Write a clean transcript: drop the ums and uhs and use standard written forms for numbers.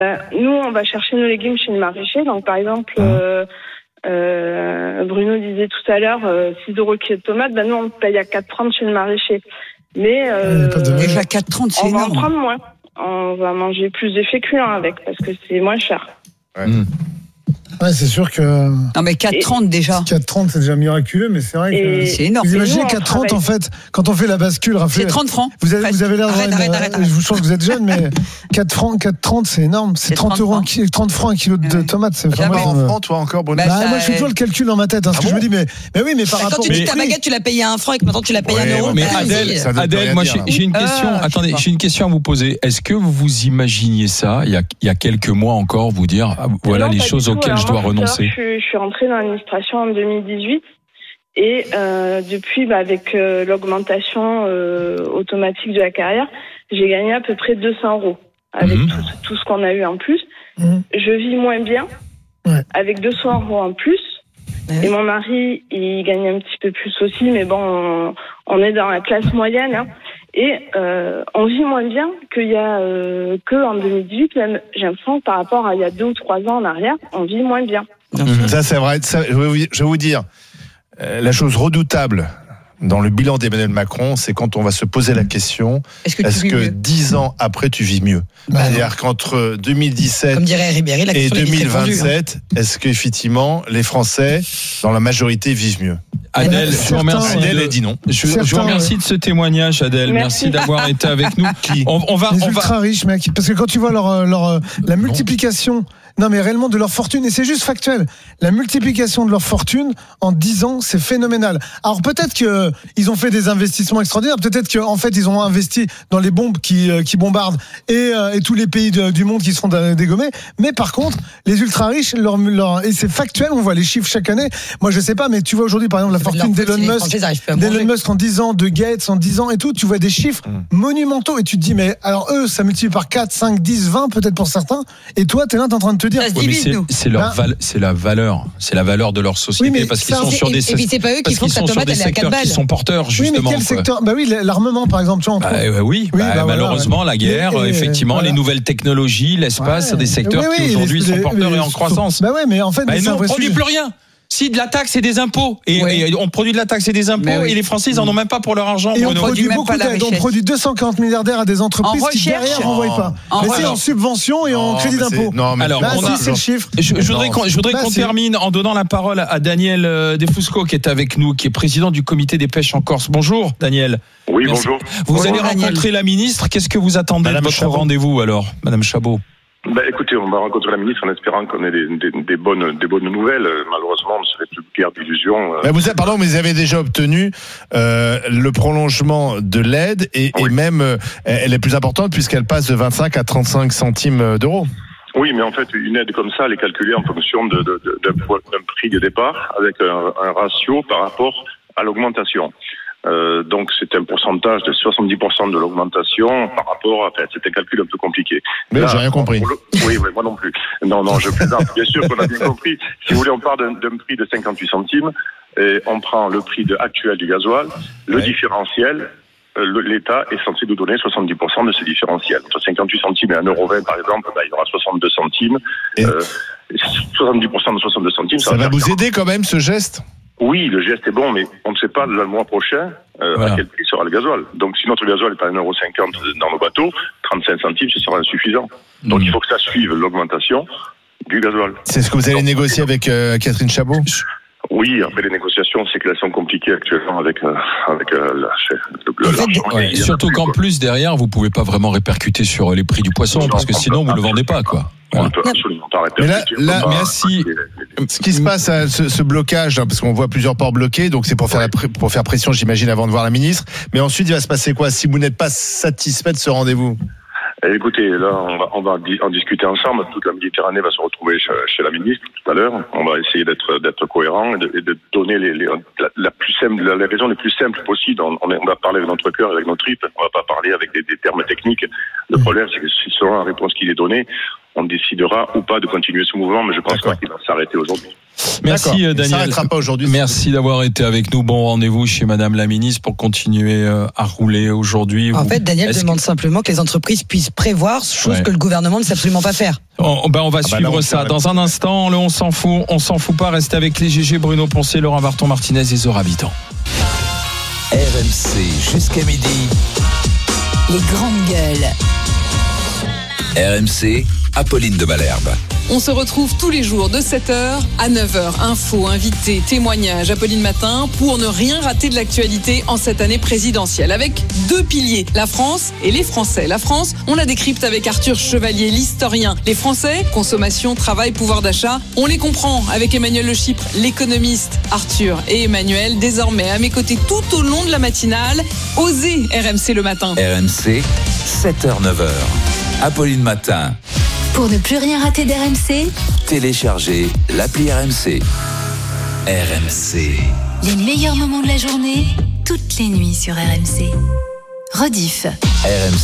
Nous, on va chercher nos légumes chez le maraîcher. Donc, par exemple, Bruno disait tout à l'heure 6 € le kilo de tomates. Nous, on paye à 4,30 chez le maraîcher. Mais déjà 4,30, c'est énorme. On va en prendre moins. On va manger plus de féculents avec parce que c'est moins cher. Ouais. Ouais, c'est sûr que. Non, mais 4,30 déjà. 4,30, c'est déjà miraculeux, mais c'est vrai que. C'est énorme. Vous imaginez 4,30 en fait, quand on fait la bascule, c'est 30 francs. Vous avez l'air arrête. Je vous sens que vous êtes jeune, mais 4,30, c'est énorme. C'est 30 francs un kilo de tomates. C'est vraiment en francs, toi encore, Bruno. Moi, je fais toujours le calcul dans ma tête. Parce que je me dis, mais oui, mais par rapport. Quand tu dis ta baguette, tu l'as payé à 1 franc et que maintenant tu l'as payé à 1 euro. Mais Adèle, moi j'ai une question. Attendez, j'ai une question à vous poser. Est-ce que vous imaginiez ça il y a quelques mois encore, vous dire voilà les choses auxquelles je dois renoncer? Je suis rentrée dans l'administration en 2018 et depuis, avec l'augmentation automatique de la carrière, j'ai gagné à peu près 200 € avec tout ce qu'on a eu en plus. Je vis moins bien avec 200 € en plus. Et mon mari, il gagne un petit peu plus aussi, mais bon, on est dans la classe moyenne. Hein. Et on vit moins bien qu'il y a qu'en 2018, même j'ai l'impression par rapport à il y a 2 ou 3 ans en arrière, on vit moins bien. Ça c'est vrai. Ça, je vais vous dire, la chose redoutable dans le bilan d'Emmanuel Macron, c'est quand on va se poser la question, est-ce que 10 ans après tu vis mieux? C'est-à-dire qu'entre 2017 et 2027, est-ce qu'effectivement les Français, dans la majorité, vivent mieux? Adèle, je vous remercie. Adèle a dit non. Je vous remercie de ce témoignage, Adèle. Merci d'avoir été avec nous. On va ultra riches, mec. Parce que quand tu vois la multiplication. Non, mais réellement de leur fortune, et c'est juste factuel. La multiplication de leur fortune en 10 ans, c'est phénoménal. Alors peut-être qu'ils ont fait des investissements extraordinaires, peut-être qu'en fait ils ont investi dans les bombes qui bombardent et tous les pays du monde qui seront dégommés. Mais par contre, les ultra riches, et c'est factuel, on voit les chiffres chaque année. Moi je sais pas, mais tu vois aujourd'hui par exemple la fortune d'Elon Musk en 10 ans, de Gates en 10 ans et tout, tu vois des chiffres monumentaux et tu te dis mais alors eux ça multiplie par 4, 5, 10, 20 peut-être pour certains, et toi t'es là t'es en train de te dire c'est la valeur de leur société, parce qu'ils sont sur des secteurs qui sont porteurs justement. Oui, mais quel secteur? L'armement par exemple, tu vois. Malheureusement la guerre, effectivement, les nouvelles technologies, l'espace, c'est des secteurs qui aujourd'hui sont porteurs et en croissance. Mais en fait, nous on produit plus rien. Si de la taxe et des impôts, et on produit de la taxe et des impôts, et les Français ils en ont même pas pour leur argent. Et on produit 240 milliardaires à des entreprises qui derrière renvoient pas. Mais c'est en subvention et en crédit d'impôt. Alors c'est le chiffre. Je voudrais qu'on termine en donnant la parole à Daniel Defusco qui est avec nous, qui est président du comité des pêches en Corse. Bonjour Daniel. Oui, bonjour. Vous allez rencontrer la ministre. Qu'est-ce que vous attendez de votre rendez-vous alors, Madame Chabot? Écoutez, on va rencontrer la ministre en espérant qu'on ait des bonnes nouvelles. Malheureusement, on ne se fait plus guère d'illusions. Vous avez déjà obtenu le prolongement de l'aide et même elle est plus importante puisqu'elle passe de 25 à 35 centimes d'euros. Oui, mais en fait, une aide comme ça, elle est calculée en fonction d'un prix de départ avec un ratio par rapport à l'augmentation. Donc c'est un pourcentage de 70% de l'augmentation par rapport à... c'est un calcul un peu compliqué. Mais j'ai rien compris. Oui, moi non plus. Non, je plaisante. Bien sûr qu'on a bien compris. Si vous voulez, on part d'un prix de 58 centimes et on prend le prix actuel du gasoil, le différentiel. L'État est censé nous donner 70% de ce différentiel. Entre 58 centimes et 1,20 € par exemple, il y aura 62 centimes. 70% de 62 centimes. Ça va vous aider quand même ce geste? Oui, le geste est bon, mais on ne sait pas le mois prochain à quel prix sera le gasoil. Donc si notre gasoil est à 1,50 € dans nos bateaux, 35 centimes, ce sera insuffisant. Donc il faut que ça suive l'augmentation du gasoil. C'est ce que vous allez négocier avec Catherine Chabot? Oui, après les négociations, c'est qu'elles sont compliquées actuellement avec surtout qu'en plus derrière, vous pouvez pas vraiment répercuter sur les prix du poisson, parce que sinon vous le vendez pas, quoi. On ne peut absolument pas répercuter. Ce qui se passe, ce blocage, parce qu'on voit plusieurs ports bloqués, donc c'est pour faire pression, j'imagine, avant de voir la ministre. Mais ensuite, il va se passer quoi si vous n'êtes pas satisfait de ce rendez-vous? Écoutez, là, on va en discuter ensemble. Toute la Méditerranée va se retrouver chez la ministre tout à l'heure. On va essayer d'être cohérent et de donner les raisons les plus simples possibles. On va parler avec notre cœur, avec nos tripes. On va pas parler avec des termes techniques. Le problème, c'est que selon la réponse qui est donnée, on décidera ou pas de continuer ce mouvement, mais je pense pas qu'il va s'arrêter aujourd'hui. Merci Daniel. Ça s'arrêtera pas aujourd'hui. Merci d'avoir été avec nous. Bon rendez-vous chez Madame la Ministre pour continuer à rouler aujourd'hui. En fait, Daniel demande simplement que les entreprises puissent prévoir, chose que le gouvernement ne sait absolument pas faire. On va suivre ça dans un instant. Le on s'en fout pas. Restez avec les GG, Bruno Poncet, Laurent Varton-Martinez et Zora Habitant. RMC jusqu'à midi. Les grandes gueules. RMC, Apolline de Malherbe. On se retrouve tous les jours de 7h à 9h. Infos, invités, témoignages, Apolline Matin, pour ne rien rater de l'actualité en cette année présidentielle. Avec 2 piliers, la France et les Français. La France, on la décrypte avec Arthur Chevalier, l'historien. Les Français, consommation, travail, pouvoir d'achat, on les comprend avec Emmanuel Le Chypre, l'économiste. Arthur et Emmanuel, désormais à mes côtés tout au long de la matinale. Osez RMC le matin. RMC, 7h-9h. Apolline Matin. Pour ne plus rien rater d'RMC, téléchargez l'appli RMC. RMC. Les meilleurs moments de la journée, toutes les nuits sur RMC. Rediff. RMC.